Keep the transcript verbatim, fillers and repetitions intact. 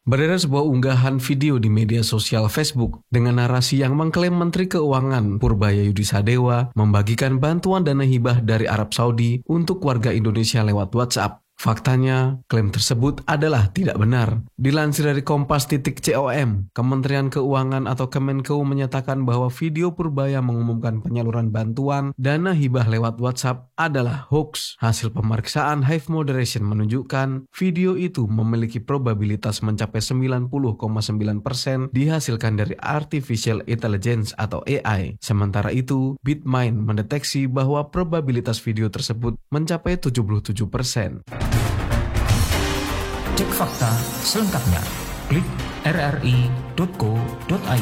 Beredar sebuah unggahan video di media sosial Facebook dengan narasi yang mengklaim Menteri Keuangan Purbaya Yudisadewa membagikan bantuan dana hibah dari Arab Saudi untuk warga Indonesia lewat WhatsApp. Faktanya, klaim tersebut adalah tidak benar. Dilansir dari kompas titik com, Kementerian Keuangan atau Kemenkeu menyatakan bahwa video Purbaya mengumumkan penyaluran bantuan dana hibah lewat WhatsApp adalah hoax. Hasil pemeriksaan Hive Moderation menunjukkan video itu memiliki probabilitas mencapai sembilan puluh koma sembilan persen dihasilkan dari Artificial Intelligence atau A I. Sementara itu, Bitmain mendeteksi bahwa probabilitas video tersebut mencapai tujuh puluh tujuh persen. Cek fakta selengkapnya. Klik r r i titik co titik i d.